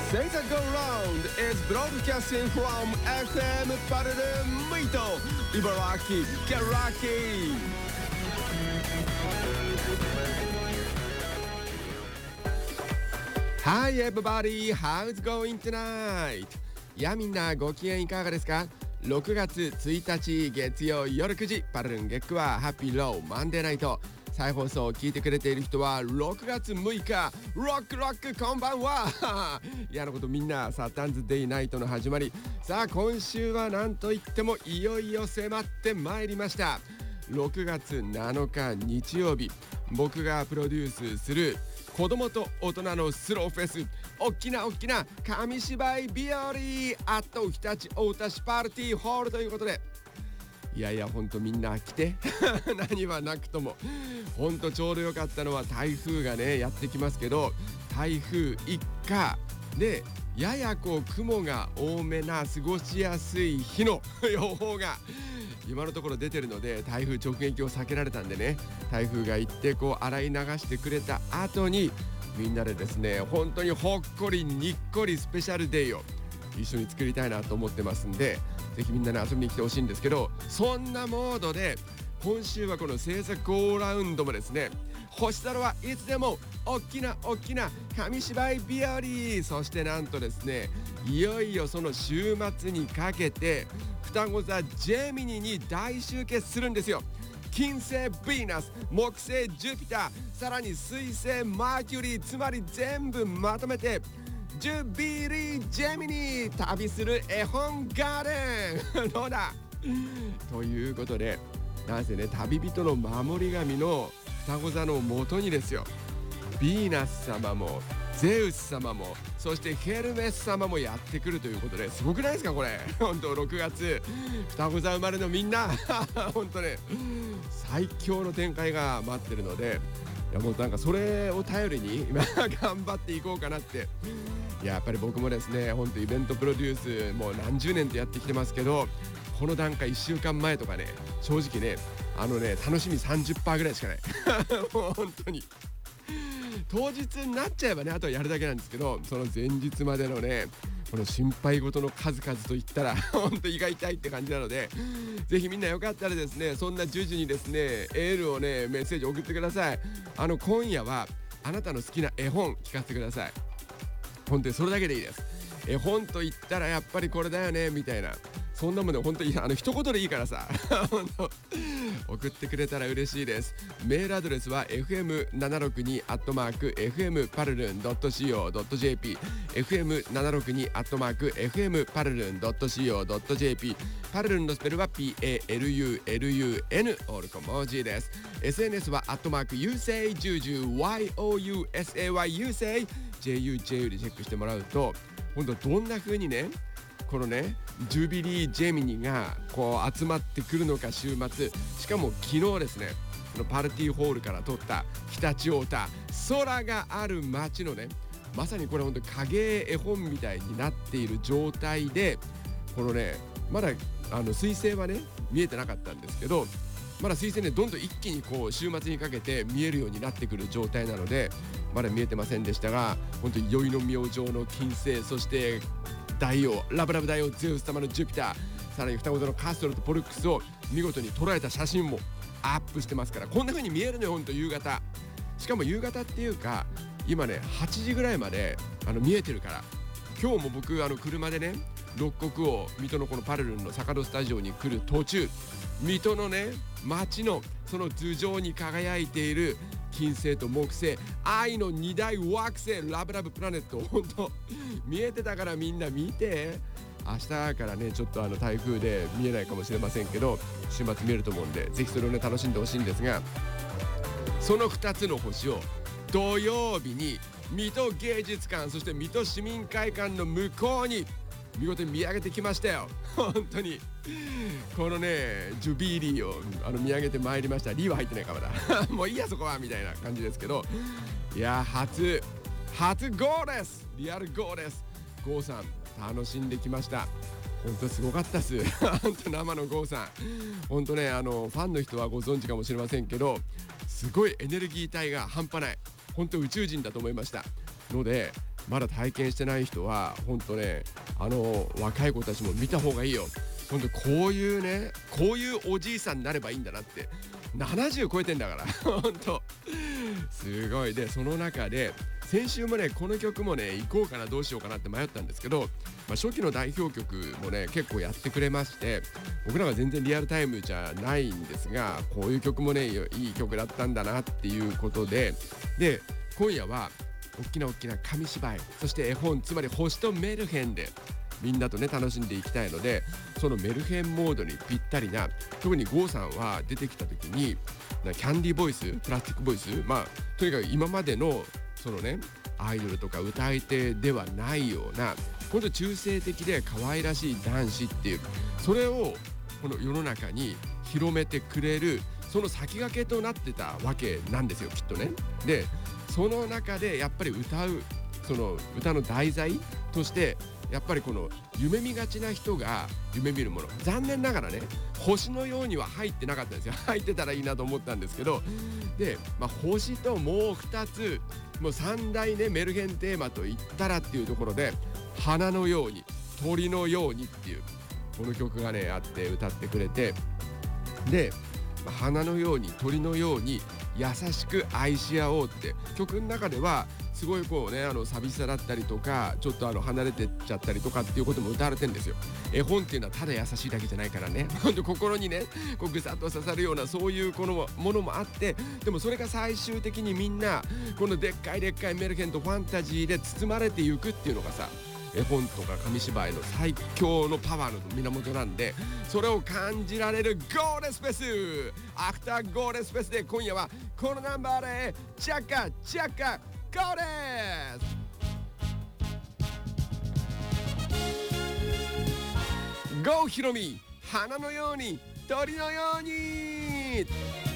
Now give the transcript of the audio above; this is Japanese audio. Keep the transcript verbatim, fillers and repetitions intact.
Seiza Go Round is broadcasting from エフエム Parallel Mito Ibaraki. Get Rocky! Hi everybody, how's it going tonight? いやみんなご機嫌いかがですか？ろくがつついたち月曜夜くじ、パルルン月9はハッピーローマンデーナイト。再放送を聞いてくれている人はろくがつむいか、ロックロックこんばんは。嫌なことみんな、サタンズデイナイトの始まり。さあ今週は何といってもいよいよ迫ってまいりました。ろくがつなのか日曜日、僕がプロデュースする子供と大人のスローフェス、おっきなおっきな紙芝居日和アット日立大田市パルティーホールということで、いやいやほんとみんな来て何はなくともほんとちょうどよかったのは台風がねやってきますけど、台風一過でややこう雲が多めな過ごしやすい日の予報が今のところ出てるので、台風直撃を避けられたんでね、台風が行ってこう洗い流してくれた後にみんなでですね本当にほっこりにっこりスペシャルデーを一緒に作りたいなと思ってますんで、ぜひみんなで遊びに来てほしいんですけど、そんなモードで今週はこの制作ゴーラウンドもですね、星空はいつでもおっきなおっきな紙芝居日和、そしてなんとですねいよいよその週末にかけて双子座ジェミニに大集結するんですよ。金星ヴィーナス、木星ジュピター、さらに水星マーキュリー、つまり全部まとめてジュビリージェミニ旅する絵本ガーデンどうだということで、なんせね旅人の守り神の双子座の元にですよ、ヴィーナス様もゼウス様もそしてヘルメス様もやってくるということで、すごくないですかこれ。本当ろくがつ双子座生まれのみんな本当ね最強の展開が待ってるので、いやもうなんかそれを頼りに今頑張っていこうかなって。いややっぱり僕もですね本当イベントプロデュースもう何十年とやってきてますけど、この段階いっしゅうかんまえとかね、正直ねあのね楽しみ さんじゅっパーセント ぐらいしかないもう本当に当日になっちゃえばねあとはやるだけなんですけど、その前日までのねこの心配事の数々といったら本当胃が痛いって感じなので、ぜひみんなよかったらですねそんなジュジュにですねエールをねメッセージ送ってください。あの今夜はあなたの好きな絵本聞かせてください。本当にそれだけでいいです。絵本と言ったらやっぱりこれだよねみたいな、そんなもんで本当にあの一言でいいからさ本当送ってくれたら嬉しいです。メールアドレスは エフエムななろくに アットマーク エフエム パルルン ドット シーオー ドット ジェーピー エフエムななろくに アットマーク エフエム パルルン ドット シーオー ドット ジェーピー パルルンのスペルは ピーエーエルユーエルユーエヌ オール小文字です。 エスエヌエス はアットマーク ユーセイジュージュー ワイオーユーエスエーワイ ユーセイ ジェイユージェイユー でチェックしてもらうと、本当どんな風にねこのねジュビリージェミニがこう集まってくるのか週末、しかも昨日ですねこのパルティーホールから撮った常陸太田空がある街のね、まさにこれ本当影絵本みたいになっている状態で、このねまだあの彗星はね見えてなかったんですけど、まだ彗星ねどんどん一気にこう週末にかけて見えるようになってくる状態なのでまだ見えてませんでしたが、本当に宵の明星の金星、そして大王ラブラブ大王ゼウス様のジュピター、さらに双子座のカストロとポルックスを見事に捉えた写真もアップしてますから、こんな風に見えるのよほんと夕方。しかも夕方っていうか今ねはちじぐらいまであの見えてるから、今日も僕あの車でね六国を水戸のこのパルルンの坂戸スタジオに来る途中、水戸のね街のその頭上に輝いている金星と木星、愛の二大惑星ラブラブプラネット、ほんと見えてたからみんな見て。明日からねちょっとあの台風で見えないかもしれませんけど週末見えると思うんで、ぜひそれをね楽しんでほしいんですが、そのふたつの星を土曜日に水戸芸術館、そして水戸市民会館の向こうに見事に見上げてきましたよ。本当にこのねジュビーリーをあの見上げてまいりました。リーは入ってないかまだもういいやそこはみたいな感じですけど、いや初初ゴーです。リアルゴーです。ゴーさん楽しんできました。本当すごかったっす本当生のゴーさん本当ねあのファンの人はご存知かもしれませんけど、すごいエネルギー体が半端ない、本当宇宙人だと思いましたので、 まだ体験してない人は本当ね、あの若い子たちも見た方がいいよ。本当こういうね、こういうおじいさんになればいいんだなって。ななじゅう超えてんだから本当すごい。でその中で先週もね、この曲もね行こうかなどうしようかなって迷ったんですけど、まあ、初期の代表曲もね結構やってくれまして、僕らは全然リアルタイムじゃないんですが、こういう曲もねいい曲だったんだなっていうことで、で今夜は大きな大きな紙芝居、そして絵本、つまり星とメルヘンでみんなとね楽しんでいきたいので、そのメルヘンモードにぴったりな、特に郷さんは出てきた時にキャンディーボイス、プラスティックボイス、まあとにかく今までのそのねアイドルとか歌い手ではないような、本当中性的で可愛らしい男子っていう、それをこの世の中に広めてくれる、その先駆けとなってたわけなんですよ、きっとね。でその中でやっぱり歌う、その歌の題材としてやっぱりこの夢見がちな人が夢見るもの、残念ながらね星のようには入ってなかったんですよ。入ってたらいいなと思ったんですけど、で、まあ、星ともうふたつ、もうさん大ねメルヘンテーマと言ったらっていうところで、花のように鳥のようにっていうこの曲がねあって歌ってくれて、で、まあ、花のように鳥のように優しく愛し合おうって曲の中ではすごいこうね、あの寂しさだったりとか、ちょっとあの離れてっちゃったりとかっていうことも歌われてんですよ。絵本っていうのはただ優しいだけじゃないからね、ほんと心にねこうぐさっと刺さるようなそういうこのものもあって、でもそれが最終的にみんなこのでっかいでっかいメルヘンとファンタジーで包まれていくっていうのがさ、絵本とか紙芝居の最強のパワーの源なんで、それを感じられるゴーレスフェス、アフターゴーレスフェスで今夜はこのナンバーでチャカチャカゴーレス、ゴーヒロミ、花のように鳥のように。